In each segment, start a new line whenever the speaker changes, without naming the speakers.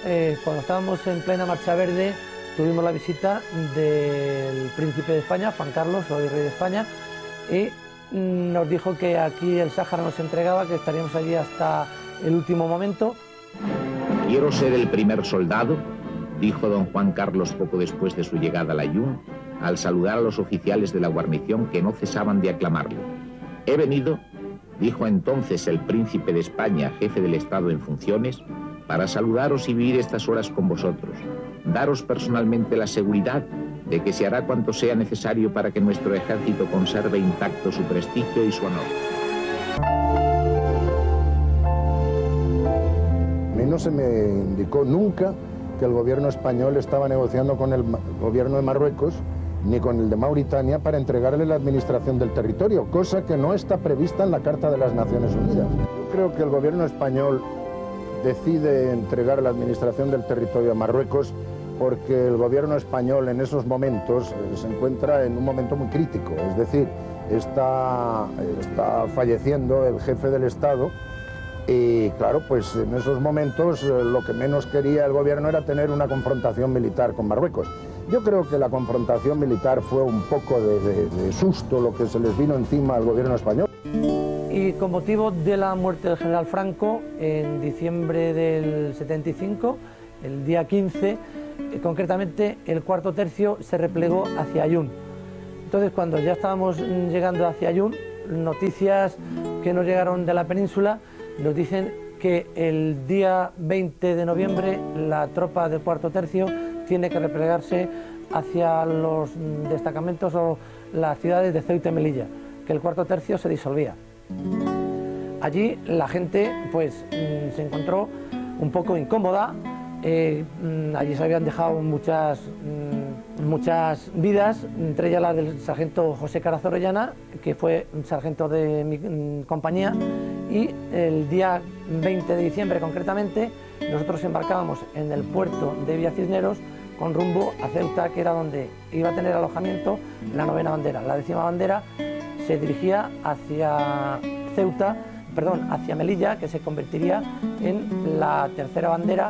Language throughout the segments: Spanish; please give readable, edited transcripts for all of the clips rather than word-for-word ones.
cuando estábamos en plena Marcha Verde, tuvimos la visita del príncipe de España, Juan Carlos, hoy rey de España, y nos dijo que aquí el Sáhara nos entregaba, que estaríamos allí hasta el último momento.
Quiero ser el primer soldado, dijo don Juan Carlos poco después de su llegada a Layún, al saludar a los oficiales de la guarnición que no cesaban de aclamarlo. He venido, dijo entonces el príncipe de España, jefe del Estado en funciones, para saludaros y vivir estas horas con vosotros, daros personalmente la seguridad de que se hará cuanto sea necesario para que nuestro ejército conserve intacto su prestigio y su honor.
A mí no se me indicó nunca que el gobierno español estaba negociando con el gobierno de Marruecos ni con el de Mauritania para entregarle la administración del territorio, cosa que no está prevista en la Carta de las Naciones Unidas. Yo creo que el gobierno español decide entregar la administración del territorio a Marruecos porque el gobierno español en esos momentos se encuentra en un momento muy crítico, es decir, está falleciendo el jefe del Estado y claro, pues en esos momentos lo que menos quería el gobierno era tener una confrontación militar con Marruecos. Yo creo que la confrontación militar fue un poco de susto lo que se les vino encima al gobierno español.
Y con motivo de la muerte del general Franco, en diciembre del 75, el día 15, concretamente el cuarto tercio se replegó hacia Ayun. Entonces, cuando ya estábamos llegando hacia Ayun, noticias que nos llegaron de la península nos dicen que el día 20 de noviembre la tropa del cuarto tercio tiene que replegarse hacia los destacamentos o las ciudades de Ceuta y Melilla, que el cuarto tercio se disolvía. Allí la gente pues se encontró un poco incómoda, allí se habían dejado muchas vidas, entre ellas la del sargento José Carazo Orellana, que fue un sargento de mi compañía, y el día 20 de diciembre concretamente nosotros embarcábamos en el puerto de Villa Cisneros con rumbo a Ceuta, que era donde iba a tener alojamiento la 9ª bandera. La 10ª bandera se dirigía hacia Ceuta, perdón, hacia Melilla, que se convertiría en la 3ª bandera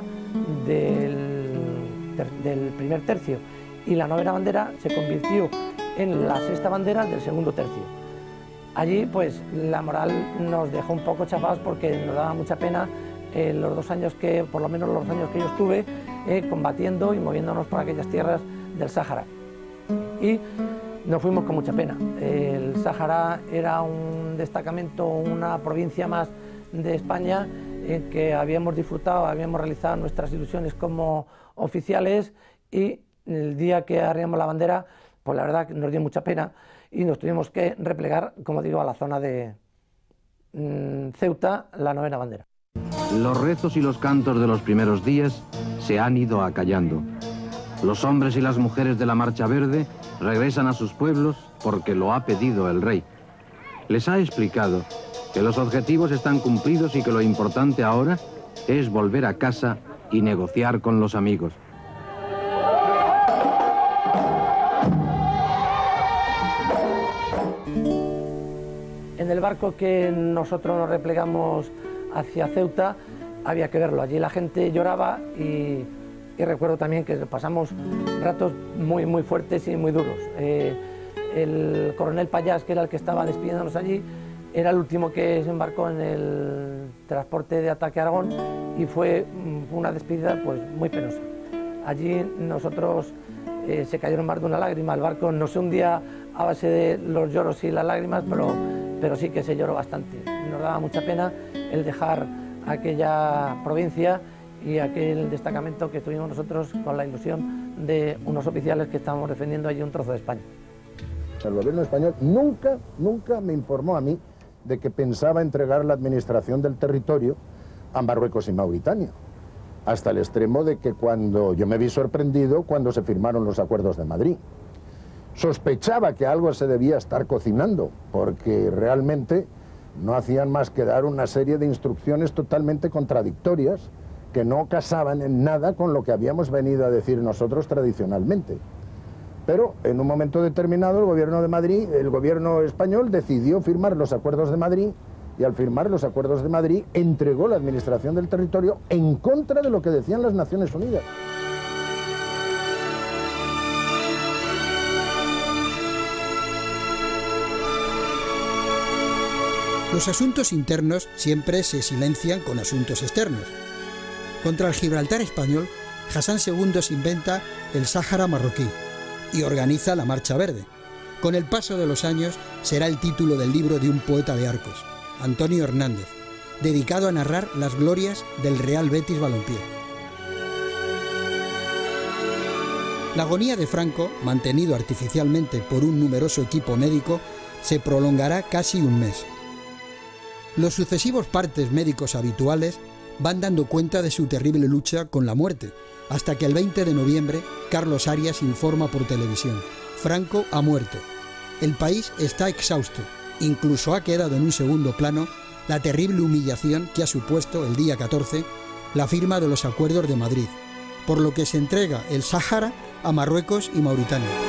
del primer tercio, y la 9ª bandera se convirtió en la 6ª bandera del segundo tercio. Allí pues la moral nos dejó un poco chafados porque nos daba mucha pena los 2 años que, por lo menos los años que yo estuve combatiendo y moviéndonos por aquellas tierras del Sáhara. Y nos fuimos con mucha pena. El Sáhara era un destacamento, una provincia más de España en que habíamos disfrutado, habíamos realizado nuestras ilusiones como oficiales, y el día que arriamos la bandera, pues la verdad que nos dio mucha pena y nos tuvimos que replegar, como digo, a la zona de Ceuta, la 9ª bandera.
Los rezos y los cantos de los primeros días se han ido acallando. Los hombres y las mujeres de la Marcha Verde regresan a sus pueblos porque lo ha pedido el rey. Les ha explicado que los objetivos están cumplidos y que lo importante ahora es volver a casa y negociar con los amigos.
En el barco que nosotros nos replegamos hacia Ceuta había que verlo. Allí la gente lloraba y recuerdo también que pasamos ratos muy fuertes y muy duros. El coronel Payás, que era el que estaba despidiéndonos allí, era el último que se embarcó en el transporte de ataque a Aragón y fue una despedida pues muy penosa. Allí nosotros se cayeron más de una lágrima. El barco no se hundía a base de los lloros y las lágrimas, pero sí que se lloró bastante. Nos daba mucha pena el dejar aquella provincia y aquel destacamento que tuvimos nosotros con la ilusión de unos oficiales que estábamos defendiendo allí un trozo de España.
El gobierno español nunca me informó a mí de que pensaba entregar la administración del territorio a Marruecos y Mauritania, hasta el extremo de que cuando yo me vi sorprendido cuando se firmaron los acuerdos de Madrid. Sospechaba que algo se debía estar cocinando, porque realmente no hacían más que dar una serie de instrucciones totalmente contradictorias que no casaban en nada con lo que habíamos venido a decir nosotros tradicionalmente. Pero en un momento determinado el gobierno español decidió firmar los acuerdos de Madrid y al firmar los acuerdos de Madrid entregó la administración del territorio en contra de lo que decían las Naciones Unidas.
Los asuntos internos siempre se silencian con asuntos externos. Contra el Gibraltar español, Hassan II se inventa el Sáhara marroquí y organiza la Marcha Verde. Con el paso de los años será el título del libro de un poeta de Arcos, Antonio Hernández, dedicado a narrar las glorias del Real Betis Balompié. La agonía de Franco, mantenido artificialmente por un numeroso equipo médico, se prolongará casi un mes. Los sucesivos partes médicos habituales van dando cuenta de su terrible lucha con la muerte, hasta que el 20 de noviembre Carlos Arias informa por televisión: Franco ha muerto. El país está exhausto. Incluso ha quedado en un segundo plano la terrible humillación que ha supuesto el día 14 la firma de los acuerdos de Madrid, por lo que se entrega el Sáhara a Marruecos y Mauritania.